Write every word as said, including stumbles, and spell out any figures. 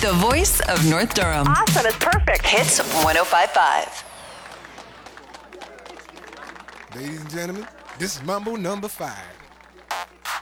The voice of North Durham. Awesome. It's perfect. Hits one oh five point five. Ladies and gentlemen, this is Mambo number five.